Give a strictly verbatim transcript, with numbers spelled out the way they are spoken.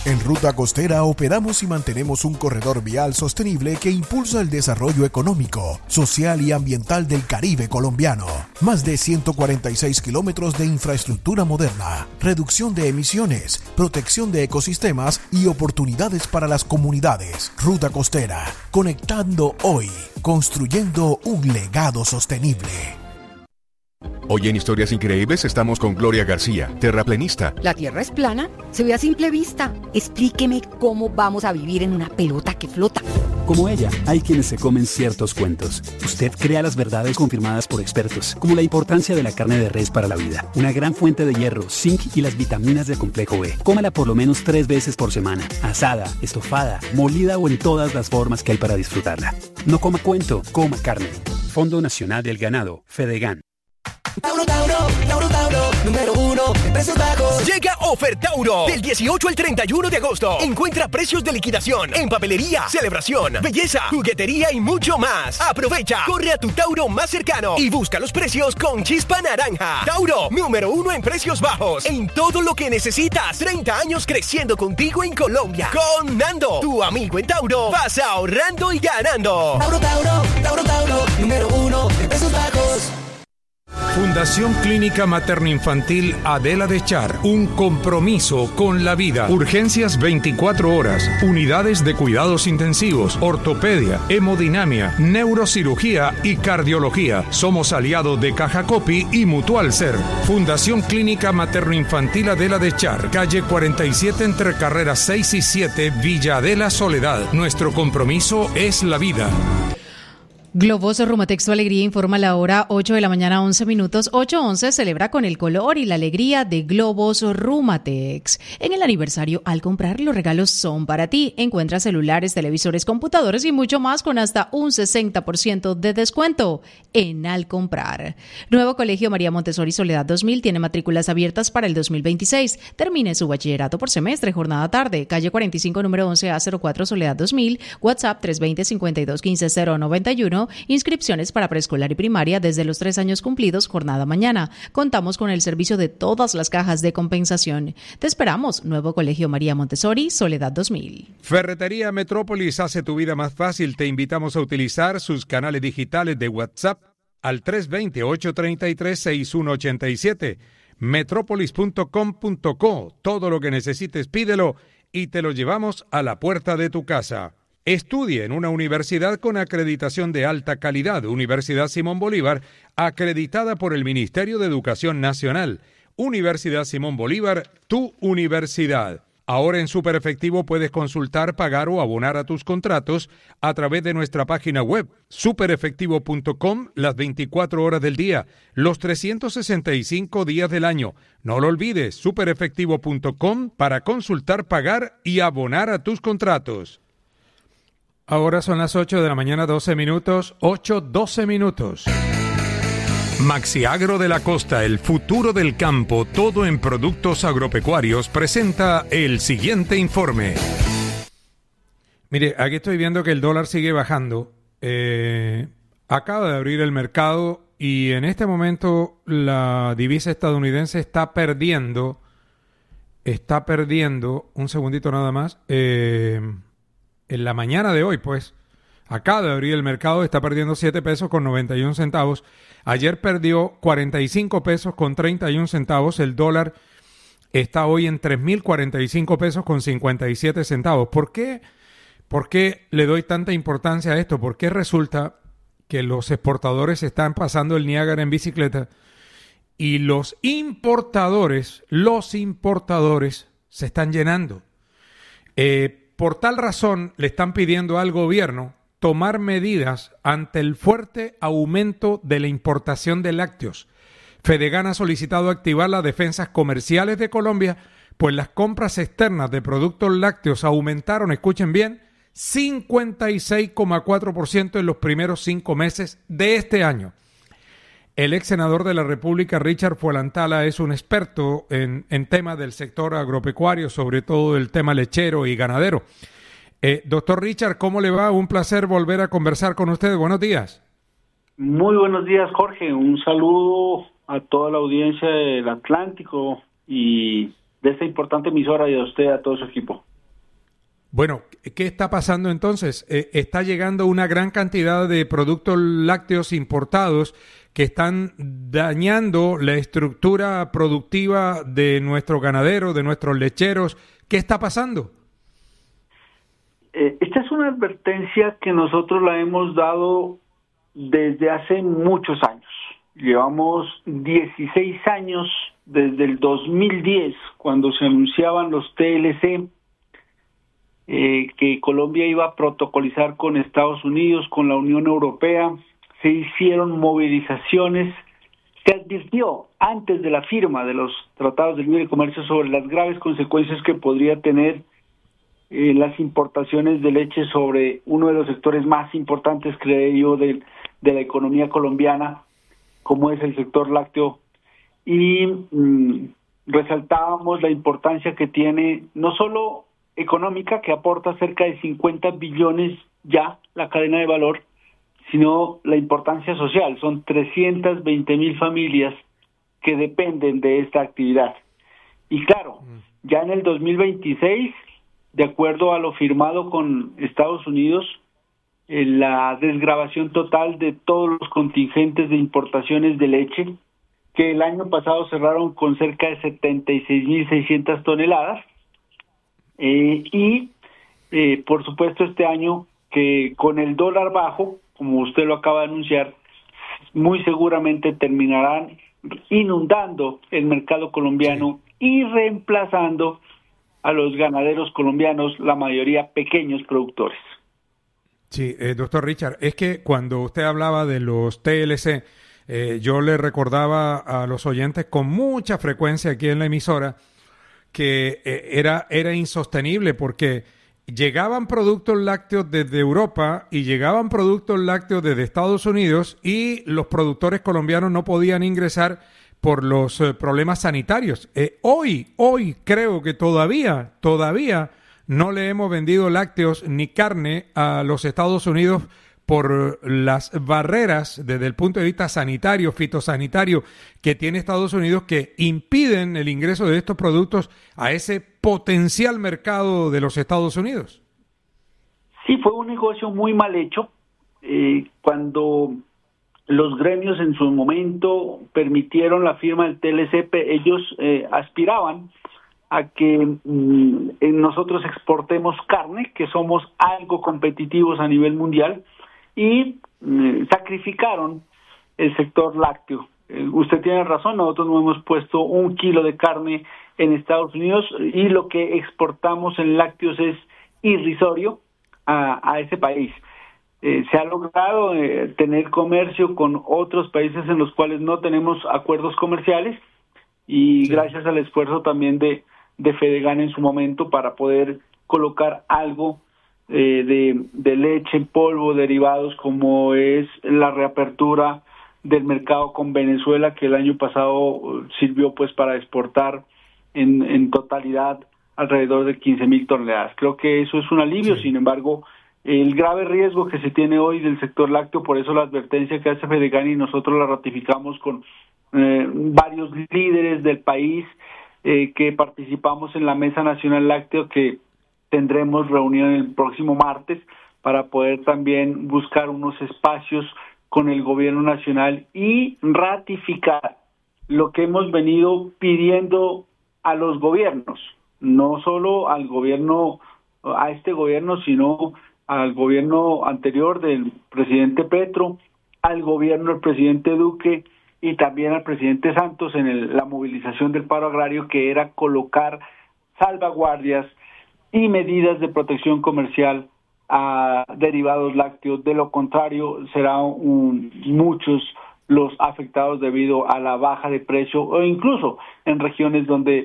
En Ruta Costera operamos y mantenemos un corredor vial sostenible que impulsa el desarrollo económico, social y ambiental del Caribe colombiano. Más de ciento cuarenta y seis kilómetros de infraestructura moderna, reducción de emisiones, protección de ecosistemas y oportunidades para las comunidades. Ruta Costera, conectando hoy, construyendo un legado sostenible. Hoy en Historias Increíbles estamos con Gloria García, terraplenista. ¿La Tierra es plana? Se ve a simple vista. Explíqueme cómo vamos a vivir en una pelota que flota. Como ella, hay quienes se comen ciertos cuentos. Usted crea las verdades confirmadas por expertos, como la importancia de la carne de res para la vida, una gran fuente de hierro, zinc y las vitaminas del complejo B. Cómala por lo menos tres veces por semana, asada, estofada, molida o en todas las formas que hay para disfrutarla. No coma cuento, coma carne. Fondo Nacional del Ganado, Fedegan. Tauro, Tauro, Tauro, Tauro, número uno, en precios bajos. Llega Ofertauro, del dieciocho al treinta y uno de agosto. Encuentra precios de liquidación en papelería, celebración, belleza, juguetería y mucho más. Aprovecha, corre a tu Tauro más cercano y busca los precios con chispa naranja. Tauro, número uno en precios bajos, en todo lo que necesitas. treinta años creciendo contigo en Colombia. Con Nando, tu amigo en Tauro, vas ahorrando y ganando. Tauro, Tauro, Tauro, Tauro, número uno, en precios bajos. Fundación Clínica Materno-Infantil Adela de Char, un compromiso con la vida. Urgencias veinticuatro horas, unidades de cuidados intensivos, ortopedia, hemodinamia, neurocirugía y cardiología. Somos aliados de Caja Copi y Mutual Ser. Fundación Clínica Materno-Infantil Adela de Char, calle cuarenta y siete entre carreras seis y siete, Villa Adela Soledad. Nuestro compromiso es la vida. Globos Rumatex, tu alegría, informa la hora ocho de la mañana, once minutos. ocho once celebra con el color y la alegría de Globos Rumatex. En el aniversario, al comprar, los regalos son para ti. Encuentra celulares, televisores, computadores y mucho más con hasta un sesenta por ciento de descuento en Al Comprar. Nuevo Colegio María Montessori Soledad dos mil tiene matrículas abiertas para el dos mil veintiséis. Termine su bachillerato por semestre, jornada tarde. Calle cuarenta y cinco, número once A cero cuatro, Soledad dos mil. WhatsApp tres dos cero, cinco dos uno cinco cero nueve uno. Inscripciones para preescolar y primaria desde los tres años cumplidos, jornada mañana. Contamos con el servicio de todas las cajas de compensación. Te esperamos. Nuevo Colegio María Montessori, Soledad dos mil. Ferretería Metrópolis hace tu vida más fácil. Te invitamos a utilizar sus canales digitales de WhatsApp al tres dos cero, ocho tres tres, seis uno ocho siete. metrópolis punto com punto co. Todo lo que necesites, pídelo y te lo llevamos a la puerta de tu casa. Estudie en una universidad con acreditación de alta calidad, Universidad Simón Bolívar, acreditada por el Ministerio de Educación Nacional. Universidad Simón Bolívar, tu universidad. Ahora en Super Efectivo puedes consultar, pagar o abonar a tus contratos a través de nuestra página web, super efectivo punto com, las veinticuatro horas del día, los trescientos sesenta y cinco días del año. No lo olvides, super efectivo punto com para consultar, pagar y abonar a tus contratos. Ahora son las ocho de la mañana, doce minutos, ocho, doce minutos. Maxiagro de la Costa, el futuro del campo, todo en productos agropecuarios, presenta el siguiente informe. Mire, aquí estoy viendo que el dólar sigue bajando. Eh, acaba de abrir el mercado y en este momento la divisa estadounidense está perdiendo, está perdiendo, un segundito nada más, eh... en la mañana de hoy, pues, acaba de abrir el mercado, está perdiendo siete pesos con noventa y un centavos. Ayer perdió cuarenta y cinco pesos con treinta y un centavos. El dólar está hoy en tres mil cuarenta y cinco pesos con cincuenta y siete centavos. ¿Por qué? ¿Por qué le doy tanta importancia a esto? Porque resulta que los exportadores están pasando el Niágara en bicicleta y los importadores, los importadores se están llenando. Eh... Por tal razón, le están pidiendo al gobierno tomar medidas ante el fuerte aumento de la importación de lácteos. Fedegan ha solicitado activar las defensas comerciales de Colombia, pues las compras externas de productos lácteos aumentaron, escuchen bien, cincuenta y seis coma cuatro por ciento en los primeros cinco meses de este año. El ex senador de la República, Richard Fuelantala, es un experto en, en temas del sector agropecuario, sobre todo el tema lechero y ganadero. Eh, doctor Richard, ¿cómo le va? Un placer volver a conversar con usted. Buenos días. Muy buenos días, Jorge. Un saludo a toda la audiencia del Atlántico y de esta importante emisora y a usted, a todo su equipo. Bueno, ¿qué está pasando entonces? Eh, está llegando una gran cantidad de productos lácteos importados que están dañando la estructura productiva de nuestros ganaderos, de nuestros lecheros. ¿Qué está pasando? Eh, esta es una advertencia que nosotros la hemos dado desde hace muchos años. Llevamos dieciséis años desde el dos mil diez, cuando se anunciaban los T L C, eh, que Colombia iba a protocolizar con Estados Unidos, con la Unión Europea. Se hicieron movilizaciones. Se advirtió antes de la firma de los tratados de libre comercio sobre las graves consecuencias que podría tener eh, las importaciones de leche sobre uno de los sectores más importantes, creo yo, de, de la economía colombiana, como es el sector lácteo, y mmm, resaltábamos la importancia que tiene, no solo económica, que aporta cerca de cincuenta billones ya la cadena de valor, sino la importancia social. Son trescientas veinte mil familias que dependen de esta actividad. Y claro, ya en el dos mil veintiséis, de acuerdo a lo firmado con Estados Unidos, eh, la desgravación total de todos los contingentes de importaciones de leche, que el año pasado cerraron con cerca de setenta y seis mil seiscientas toneladas, eh, y eh, por supuesto este año que con el dólar bajo, como usted lo acaba de anunciar, muy seguramente terminarán inundando el mercado colombiano y reemplazando a los ganaderos colombianos, la mayoría pequeños productores. Sí, eh, doctor Richard, es que cuando usted hablaba de los T L C, eh, yo le recordaba a los oyentes con mucha frecuencia aquí en la emisora que eh, era, era insostenible porque llegaban productos lácteos desde Europa y llegaban productos lácteos desde Estados Unidos y los productores colombianos no podían ingresar por los eh, problemas sanitarios. Eh, hoy, hoy creo que todavía, todavía no le hemos vendido lácteos ni carne a los Estados Unidos por las barreras desde el punto de vista sanitario, fitosanitario, que tiene Estados Unidos que impiden el ingreso de estos productos a ese potencial mercado de los Estados Unidos. Sí, fue un negocio muy mal hecho. Eh, cuando los gremios en su momento permitieron la firma del T L C P, ellos eh, aspiraban a que mm, nosotros exportemos carne, que somos algo competitivos a nivel mundial, y eh, sacrificaron el sector lácteo. Eh, usted tiene razón, nosotros no hemos puesto un kilo de carne en Estados Unidos y lo que exportamos en lácteos es irrisorio a, a ese país. Eh, se ha logrado eh, tener comercio con otros países en los cuales no tenemos acuerdos comerciales y sí, gracias al esfuerzo también de, de Fedegan en su momento para poder colocar algo eh, de, de leche en polvo, derivados, como es la reapertura del mercado con Venezuela, que el año pasado sirvió pues para exportar en, en totalidad alrededor de quince mil toneladas. Creo que eso es un alivio, sí. Sin embargo, el grave riesgo que se tiene hoy del sector lácteo, por eso la advertencia que hace Fedegan y nosotros la ratificamos con eh, varios líderes del país eh, que participamos en la Mesa Nacional Lácteo, que tendremos reunión el próximo martes para poder también buscar unos espacios con el gobierno nacional y ratificar lo que hemos venido pidiendo a los gobiernos, no solo al gobierno, a este gobierno, sino al gobierno anterior del presidente Petro, al gobierno del presidente Duque y también al presidente Santos en el, la movilización del paro agrario, que era colocar salvaguardias y medidas de protección comercial a derivados lácteos. De lo contrario, serán un, muchos los afectados debido a la baja de precio o incluso en regiones donde